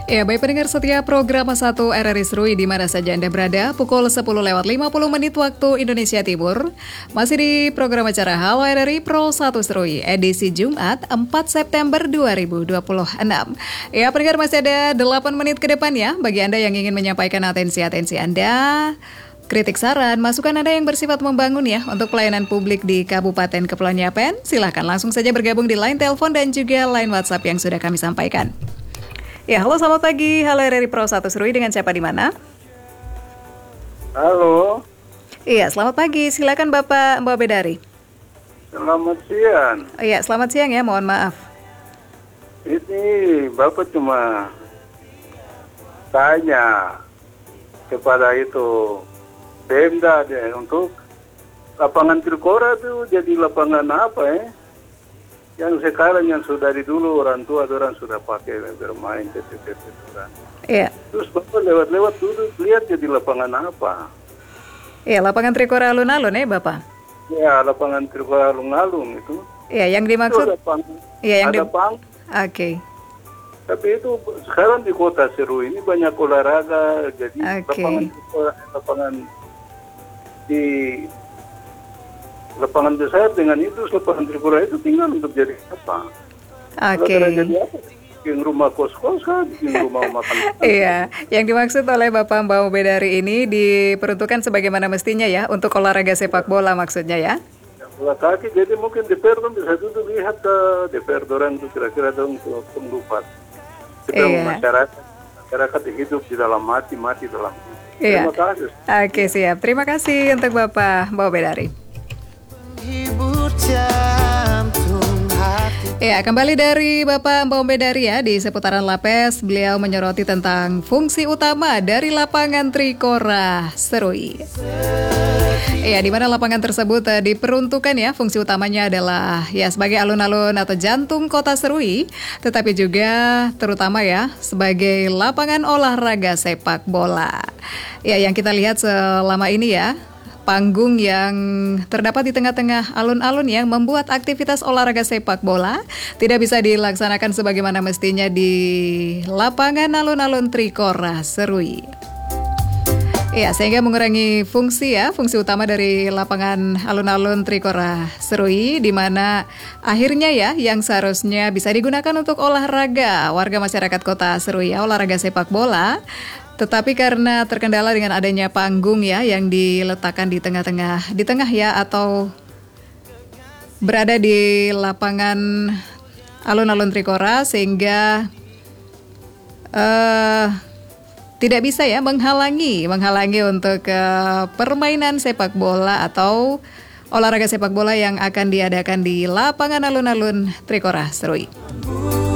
Ya, baik pendengar setia program 1 RRI Serui di mana saja Anda berada, pukul 10:50 waktu Indonesia Timur. Masih di program acara Halo RRI Pro 1 Serui, edisi Jumat 4 September 2026. Ya, pendengar masih ada 8 menit ke depan ya, bagi Anda yang ingin menyampaikan atensi Anda, kritik saran, masukan Anda yang bersifat membangun ya untuk pelayanan publik di Kabupaten Kepulauan Yapen. Silahkan langsung saja bergabung di line telepon dan juga line WhatsApp yang sudah kami sampaikan. Ya, halo selamat pagi. Halo RRI Pro 1 Serui, dengan siapa di mana? Halo. Iya, selamat pagi. Silakan Bapak Mbak Bedari. Selamat siang. Iya, selamat siang ya. Mohon maaf. Ini Bapak cuma tanya kepada itu Pemda untuk lapangan Trikora itu jadi lapangan apa ya? Yang sekarang yang sudah dari dulu orang tua sudah pakai bermain TTT kan. Iya. Terus Bapak lewat-lewat dulu lihat jadi lapangan apa? Iya, lapangan Trikora alun-alun ya Bapak. Ya, lapangan Trikora alun-alun itu. Iya, yang dimaksud. Iya, yang ada pang. Oke. Tapi itu sekarang di Kota Seru ini banyak olahraga, jadi lapangan di lapangan besar dengan itu lapangan Trikora itu tinggal untuk jadi apa? Oke. Jadi apa? Bikin rumah kos-kos kan, bikin rumah makan. Iya, yang dimaksud oleh Bapak Mbak Bedari ini diperuntukkan sebagaimana mestinya ya untuk olahraga sepak bola maksudnya ya? Bola kaki, jadi mungkin DPR kan bisa duduk lihat ke DPR orang itu kira-kira dong penglupat. Kita masyarakat hidup di dalam mati dalam. Iya. Terima kasih. Oke, siap. Terima kasih untuk Bapak Mbak Bedari. Ya, kembali dari Bapak Mbak Bedari ya di seputaran Lapes, beliau menyoroti tentang fungsi utama dari lapangan Trikora Serui. Ya, di mana lapangan tersebut diperuntukkan ya, fungsi utamanya adalah ya sebagai alun-alun atau jantung kota Serui, tetapi juga terutama ya sebagai lapangan olahraga sepak bola. Ya, yang kita lihat selama ini ya, panggung yang terdapat di tengah-tengah alun-alun yang membuat aktivitas olahraga sepak bola tidak bisa dilaksanakan sebagaimana mestinya di lapangan alun-alun Trikora Serui. Ya, sehingga mengurangi fungsi utama dari lapangan alun-alun Trikora Serui, di mana akhirnya ya yang seharusnya bisa digunakan untuk olahraga warga masyarakat kota Serui ya, olahraga sepak bola. Tetapi karena terkendala dengan adanya panggung ya yang diletakkan di tengah ya atau berada di lapangan alun-alun Trikora, sehingga tidak bisa ya menghalangi untuk permainan sepak bola atau olahraga sepak bola yang akan diadakan di lapangan alun-alun Trikora Serui.